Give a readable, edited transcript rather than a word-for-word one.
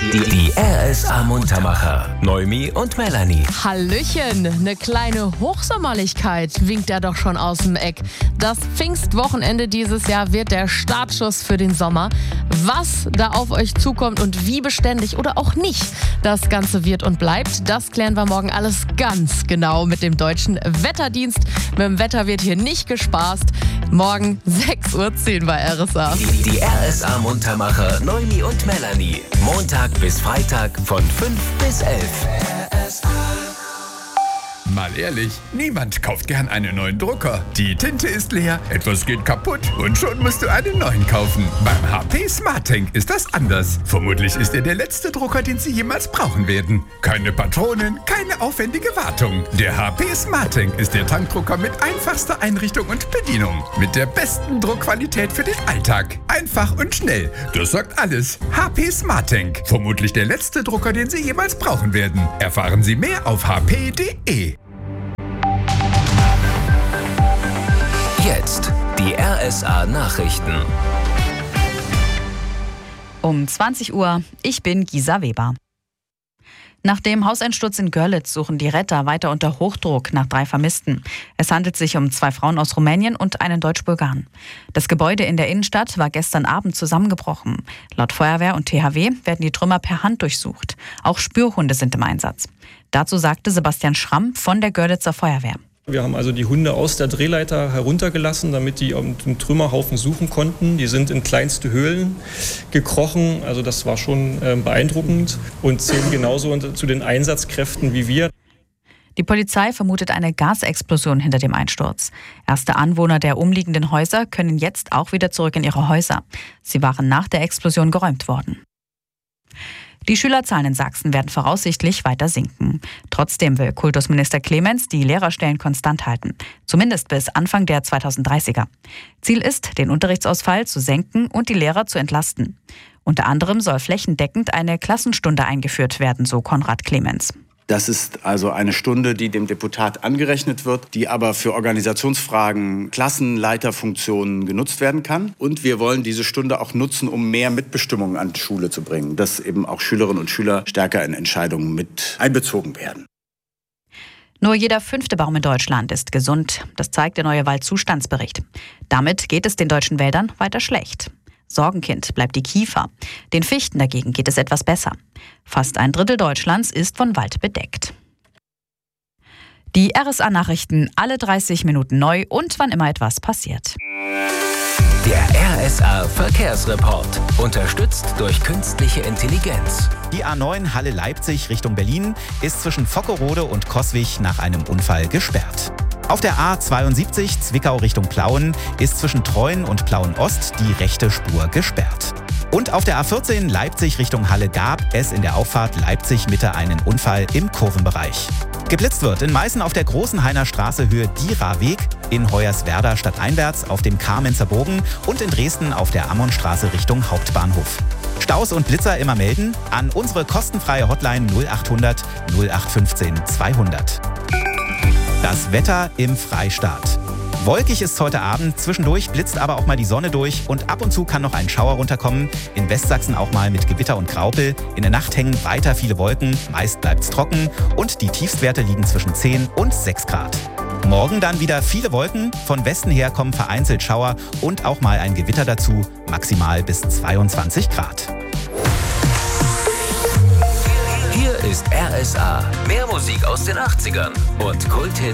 Die RSA Muntermacher, Noemi und Melanie. Hallöchen, eine kleine Hochsommerlichkeit winkt da doch schon aus dem Eck. Das Pfingstwochenende dieses Jahr wird der Startschuss für den Sommer. Was da auf euch zukommt und wie beständig oder auch nicht das Ganze wird und bleibt, das klären wir morgen alles ganz genau mit dem Deutschen Wetterdienst. Mit dem Wetter wird hier nicht gespaßt. Morgen 6:10 Uhr bei RSA. Die RSA Muntermacher, Noemi und Melanie. Montag bis Freitag von 5 bis 11. Mal ehrlich, niemand kauft gern einen neuen Drucker. Die Tinte ist leer, etwas geht kaputt und schon musst du einen neuen kaufen. Beim HP SmartTank ist das anders. Vermutlich ist er der letzte Drucker, den Sie jemals brauchen werden. Keine Patronen, keine aufwendige Wartung. Der HP SmartTank ist der Tankdrucker mit einfachster Einrichtung und Bedienung. Mit der besten Druckqualität für den Alltag. Einfach und schnell. Das sagt alles. HP SmartTank. Vermutlich der letzte Drucker, den Sie jemals brauchen werden. Erfahren Sie mehr auf hp.de. Jetzt die RSA Nachrichten. Um 20 Uhr, ich bin Gisa Weber. Nach dem Hauseinsturz in Görlitz suchen die Retter weiter unter Hochdruck nach 3 Vermissten. Es handelt sich um 2 Frauen aus Rumänien und einen Deutsch-Bulgaren. Das Gebäude in der Innenstadt war gestern Abend zusammengebrochen. Laut Feuerwehr und THW werden die Trümmer per Hand durchsucht. Auch Spürhunde sind im Einsatz. Dazu sagte Sebastian Schramm von der Görlitzer Feuerwehr. Wir haben also die Hunde aus der Drehleiter heruntergelassen, damit die im Trümmerhaufen suchen konnten. Die sind in kleinste Höhlen gekrochen, also das war schon beeindruckend und zählen genauso zu den Einsatzkräften wie wir. Die Polizei vermutet eine Gasexplosion hinter dem Einsturz. Erste Anwohner der umliegenden Häuser können jetzt auch wieder zurück in ihre Häuser. Sie waren nach der Explosion geräumt worden. Die Schülerzahlen in Sachsen werden voraussichtlich weiter sinken. Trotzdem will Kultusminister Clemens die Lehrerstellen konstant halten. Zumindest bis Anfang der 2030er. Ziel ist, den Unterrichtsausfall zu senken und die Lehrer zu entlasten. Unter anderem soll flächendeckend eine Klassenstunde eingeführt werden, so Konrad Clemens. Das ist also eine Stunde, die dem Deputat angerechnet wird, die aber für Organisationsfragen, Klassenleiterfunktionen genutzt werden kann. Und wir wollen diese Stunde auch nutzen, um mehr Mitbestimmung an die Schule zu bringen, dass eben auch Schülerinnen und Schüler stärker in Entscheidungen mit einbezogen werden. Nur jeder 5. Baum in Deutschland ist gesund. Das zeigt der neue Waldzustandsbericht. Damit geht es den deutschen Wäldern weiter schlecht. Sorgenkind bleibt die Kiefer. Den Fichten dagegen geht es etwas besser. Fast ein Drittel Deutschlands ist von Wald bedeckt. Die RSA-Nachrichten alle 30 Minuten neu und wann immer etwas passiert. Der RSA Verkehrsreport. Unterstützt durch künstliche Intelligenz. Die A9 Halle-Leipzig Richtung Berlin ist zwischen Vockerode und Coswig nach einem Unfall gesperrt. Auf der A72 Zwickau Richtung Plauen ist zwischen Treuen und Plauen-Ost die rechte Spur gesperrt. Und auf der A14 Leipzig Richtung Halle gab es in der Auffahrt Leipzig-Mitte einen Unfall im Kurvenbereich. Geblitzt wird in Meißen auf der Großen Hainer Straße Höhe Dieraweg, in Hoyerswerda stadteinwärts auf dem Kamenzer Bogen und in Dresden auf der Ammonstraße Richtung Hauptbahnhof. Staus und Blitzer immer melden an unsere kostenfreie Hotline 0800 0815 200. Das Wetter im Freistaat. Wolkig ist heute Abend, zwischendurch blitzt aber auch mal die Sonne durch und ab und zu kann noch ein Schauer runterkommen. In Westsachsen auch mal mit Gewitter und Graupel. In der Nacht hängen weiter viele Wolken, meist bleibt's trocken und die Tiefstwerte liegen zwischen 10 und 6 Grad. Morgen dann wieder viele Wolken, von Westen her kommen vereinzelt Schauer und auch mal ein Gewitter dazu, maximal bis 22 Grad. Hier ist RSA. Mehr Musik aus den 80ern und Kulthits